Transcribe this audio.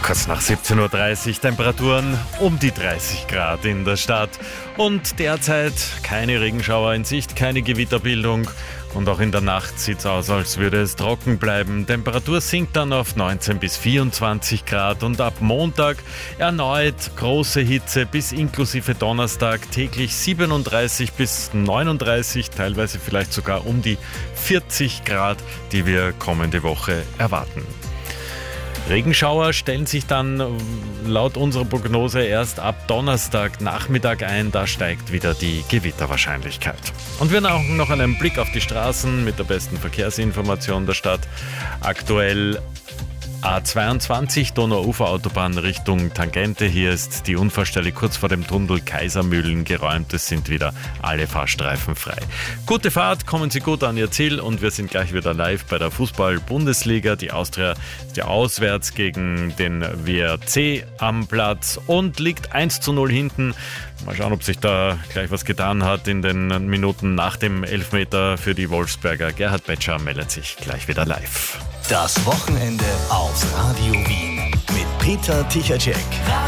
Kurz nach 17.30 Uhr, Temperaturen um die 30 Grad in der Stadt und derzeit keine Regenschauer in Sicht, keine Gewitterbildung und auch in der Nacht sieht es aus, als würde es trocken bleiben. Temperatur sinkt dann auf 19 bis 24 Grad und ab Montag erneut große Hitze bis inklusive Donnerstag täglich 37 bis 39, teilweise vielleicht sogar um die 40 Grad, die wir kommende Woche erwarten. Regenschauer stellen sich dann laut unserer Prognose erst ab Donnerstag Nachmittag ein, da steigt wieder die Gewitterwahrscheinlichkeit. Und wir haben noch einen Blick auf die Straßen mit der besten Verkehrsinformation der Stadt. Aktuell A22 Donauuferautobahn Richtung Tangente. Hier ist die Unfallstelle kurz vor dem Tunnel Kaisermühlen geräumt. Es sind wieder alle Fahrstreifen frei. Gute Fahrt, kommen Sie gut an Ihr Ziel und wir sind gleich wieder live bei der Fußball-Bundesliga. Die Austria ist ja auswärts gegen den WRC am Platz und liegt 1:0 hinten. Mal schauen, ob sich da gleich was getan hat in den Minuten nach dem Elfmeter für die Wolfsberger. Gerhard Betscher meldet sich gleich wieder live. Das Wochenende aufs Radio Wien mit Peter Tichacek.